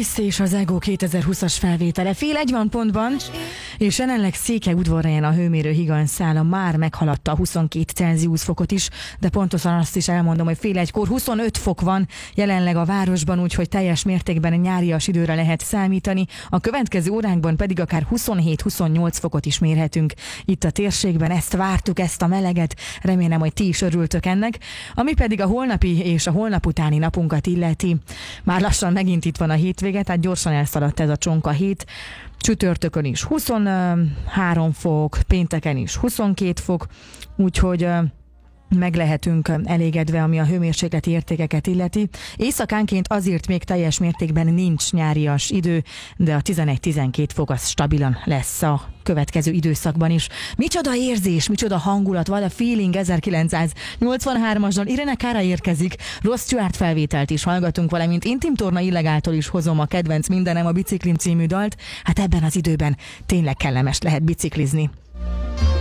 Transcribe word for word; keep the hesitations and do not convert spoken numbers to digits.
Kiss és az Ego kétezer-húszas felvétele. Fél egy van pontban, és jelenleg Székelyudvarhelyen a hőmérő higanyszála már meghaladta a huszonkét Celsius fokot is, de pontosan azt is elmondom, hogy fél egykor huszonöt fok van jelenleg a városban, úgyhogy teljes mértékben nyárias időre lehet számítani. A következő órákban pedig akár huszonhét-huszonnyolc fokot is mérhetünk itt a térségben. Ezt vártuk, ezt a meleget, remélem, hogy ti is örültök ennek. Ami pedig a holnapi és a holnap utáni napunkat illeti. Már lassan megint itt van a hétvége, tehát gyorsan elszaladt ez a csonka hét. Csütörtökön is huszonhárom fok, pénteken is huszonkét fok, úgyhogy meg lehetünk elégedve, ami a hőmérsékleti értékeket illeti. Éjszakánként azért még teljes mértékben nincs nyárias idő, de a tizenegy-tizenkét fok az stabilan lesz a következő időszakban is. Micsoda érzés, micsoda hangulat, vala feeling ezerkilencszáznyolcvanhármasdal. Irene Cara érkezik, Ross Stewart felvételt is hallgatunk, valamint Intim Torna Illegáltól is hozom a kedvenc Mindenem a biciklim című dalt. Hát ebben az időben tényleg kellemes lehet biciklizni.